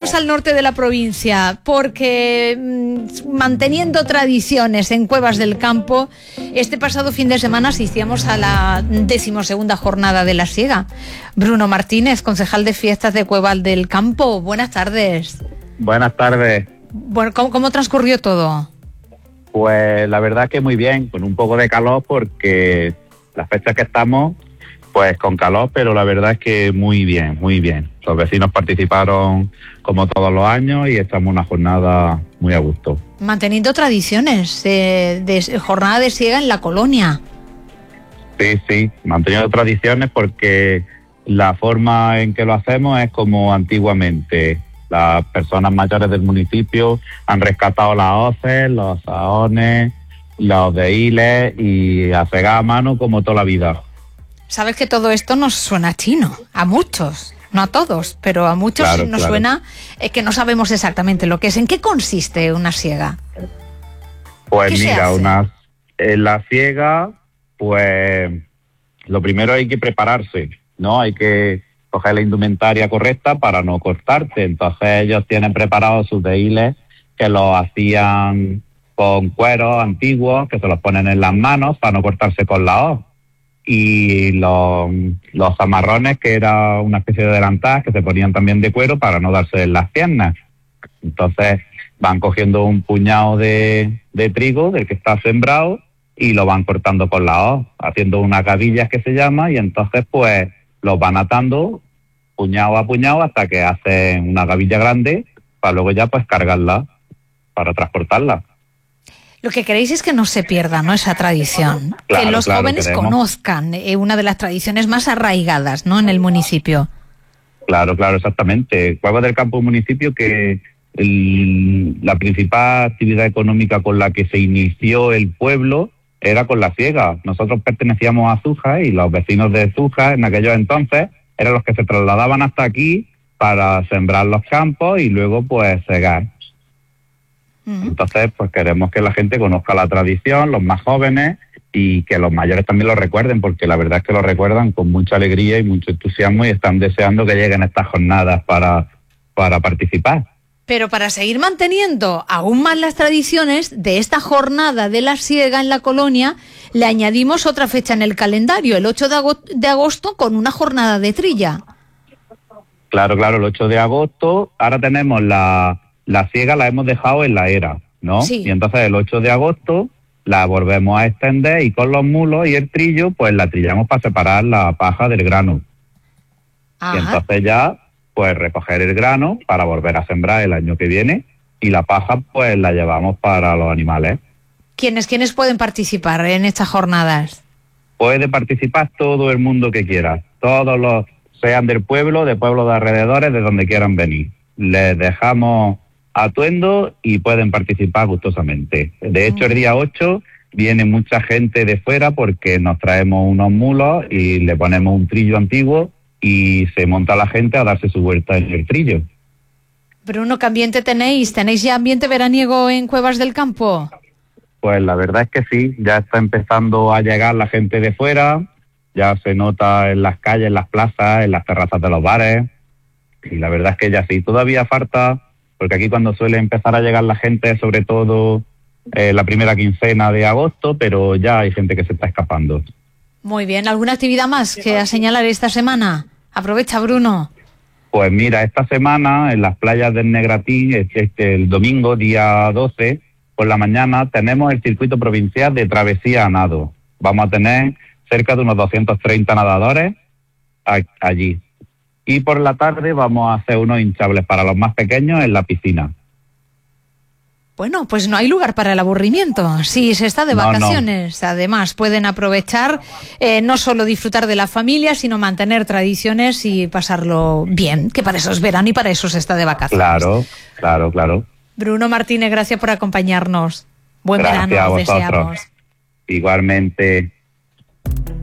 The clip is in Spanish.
vamos al norte de la provincia, porque manteniendo tradiciones en Cuevas del Campo, este pasado fin de semana asistíamos a la 12ª jornada de la siega. Bruno Martínez, concejal de fiestas de Cuevas del Campo, buenas tardes. Buenas tardes. Bueno, ¿cómo transcurrió todo? Pues la verdad que muy bien, con un poco de calor porque las fechas que estamos, pues con calor, pero la verdad es que muy bien, muy bien. Los vecinos participaron como todos los años y estamos una jornada muy a gusto. Manteniendo tradiciones de jornada de siega en la colonia. Sí, manteniendo tradiciones porque la forma en que lo hacemos es como antiguamente. Las personas mayores del municipio han rescatado las hoces, los saones, los dehiles y a cegar a mano como toda la vida. Sabes que todo esto nos suena chino, a muchos, no a todos, pero a muchos nos suena que no sabemos exactamente lo que es. ¿En qué consiste una siega? Pues mira, en la siega, pues lo primero hay que prepararse, ¿no? Hay que coger la indumentaria correcta para no cortarte. Entonces ellos tienen preparados sus dehiles que los hacían con cueros antiguos, que se los ponen en las manos para no cortarse con la hoz. Y los zamarrones, que era una especie de delantal que se ponían también de cuero para no darse en las piernas. Entonces van cogiendo un puñado de trigo del que está sembrado y lo van cortando con la hoz, haciendo unas gavillas que se llama, y entonces pues los van atando puñado a puñado hasta que hacen una gavilla grande para luego ya pues cargarla para transportarla. Lo que queréis es que no se pierda, ¿no?, esa tradición. Claro, que los jóvenes conozcan una de las tradiciones más arraigadas, ¿no?, en el municipio. Claro, exactamente. Cuevas del Campo es un municipio que la principal actividad económica con la que se inició el pueblo era con la siega. Nosotros pertenecíamos a Zújar y los vecinos de Zújar en aquellos entonces eran los que se trasladaban hasta aquí para sembrar los campos y luego pues segar. Entonces, pues queremos que la gente conozca la tradición, los más jóvenes, y que los mayores también lo recuerden, porque la verdad es que lo recuerdan con mucha alegría y mucho entusiasmo y están deseando que lleguen estas jornadas para participar. Pero para seguir manteniendo aún más las tradiciones de esta jornada de la siega en la colonia, le añadimos otra fecha en el calendario, el 8 de agosto, con una jornada de trilla. Claro, el 8 de agosto. Ahora tenemos la siega, la hemos dejado en la era, ¿no? Sí. Y entonces el 8 de agosto la volvemos a extender y con los mulos y el trillo, pues la trillamos para separar la paja del grano. Ajá. Y entonces ya, pues recoger el grano para volver a sembrar el año que viene, y la paja, pues la llevamos para los animales. ¿Quiénes pueden participar en estas jornadas? Puede participar todo el mundo que quiera, todos sean del pueblo, de pueblos de alrededores, de donde quieran venir. Les dejamos atuendo y pueden participar gustosamente. De hecho, el día 8 viene mucha gente de fuera porque nos traemos unos mulos y le ponemos un trillo antiguo y se monta la gente a darse su vuelta en el trillo. Bruno, ¿qué ambiente tenéis? ¿Tenéis ya ambiente veraniego en Cuevas del Campo? Pues la verdad es que sí, ya está empezando a llegar la gente de fuera, ya se nota en las calles, en las plazas, en las terrazas de los bares, y la verdad es que ya sí, todavía falta, porque aquí cuando suele empezar a llegar la gente, sobre todo la primera quincena de agosto, pero ya hay gente que se está escapando. Muy bien, ¿alguna actividad más que a señalar esta semana? Aprovecha, Bruno. Pues mira, esta semana en las playas del Negratín, el domingo, día 12, por la mañana, tenemos el circuito provincial de travesía a nado. Vamos a tener cerca de unos 230 nadadores allí. Y por la tarde vamos a hacer unos hinchables para los más pequeños en la piscina. Bueno, pues no hay lugar para el aburrimiento. Sí, se está de vacaciones. No. Además, pueden aprovechar, no solo disfrutar de la familia, sino mantener tradiciones y pasarlo bien, que para eso es verano y para eso se está de vacaciones. Claro. Bruno Martínez, gracias por acompañarnos. Buen verano, os deseamos. Igualmente.